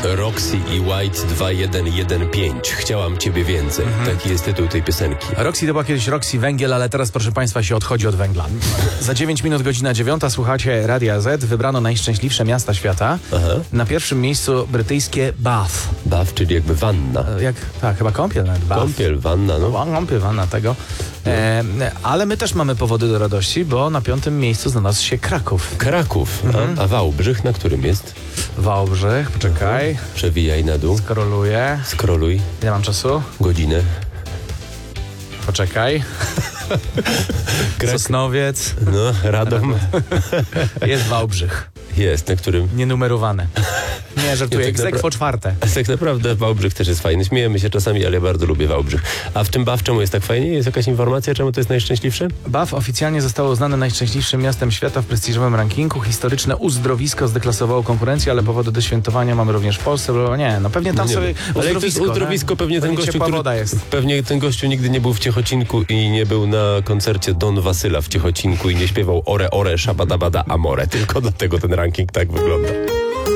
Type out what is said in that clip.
Roxy i White 2115. Chciałam ciebie więcej. Taki jest tytuł tej piosenki. Roxy to była kiedyś Roxy Węgiel, ale teraz, proszę państwa, się odchodzi od węgla. Za 9 minut, godzina 9. Słuchacie Radia Z. Wybrano najszczęśliwsze miasta świata. Na pierwszym miejscu brytyjskie Bath. Bath, czyli jakby wanna. Tak, chyba kąpiel nawet. Bath. Kąpiel, wanna, no. Kąpiel, wanna tego. Ale my też mamy powody do radości, bo na 5. miejscu znalazł się Kraków. Kraków. A Wałbrzych na którym jest? Wałbrzych, poczekaj. Przewijaj na dół. Skroluję. Skroluj. Ile mam czasu? Godzinę. Poczekaj. Sosnowiec. No, Radom. Jest Wałbrzych. Jest, na którym... Nienumerowane. Nie, żartuję. Nie, tak Egzekwo 4. Tak naprawdę Wałbrzych też jest fajny. Śmiejemy się czasami, ale ja bardzo lubię Wałbrzych. A w tym Bath czemu jest tak fajnie? Jest jakaś informacja, czemu to jest najszczęśliwsze? Bath oficjalnie zostało uznane najszczęśliwszym miastem świata w prestiżowym rankingu. Historyczne uzdrowisko zdeklasowało konkurencję, ale powody do świętowania mamy również w Polsce. Bo nie, no pewnie tam sobie ale jak to jest uzdrowisko, pewnie ten gościu, który, woda jest. pewnie ten gościu nigdy nie był w Ciechocinku i nie był na koncercie Don Wasyla w Ciechocinku i nie śpiewał Ore Ore Szabadabada Amore. Tylko dlatego ten ranking tak wygląda.